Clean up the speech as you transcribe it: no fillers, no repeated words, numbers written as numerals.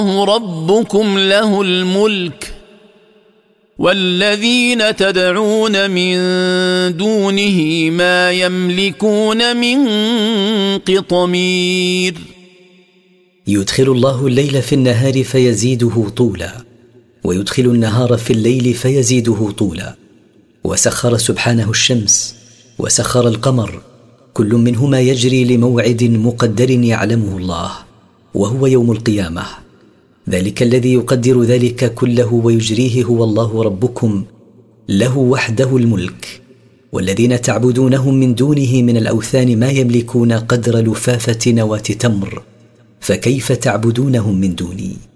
ربكم له الملك والذين تدعون من دونه ما يملكون من قطمير. يدخل الله الليل في النهار فيزيده طولا، ويدخل النهار في الليل فيزيده طولا. وسخر سبحانه الشمس وسخر القمر، كل منهما يجري لموعد مقدر يعلمه الله، وهو يوم القيامة. ذلك الذي يقدر ذلك كله ويجريه هو الله ربكم، له وحده الملك. والذين تعبدونهم من دونه من الأوثان ما يملكون قدر لفافة نواة تمر، فكيف تعبدونهم من دوني؟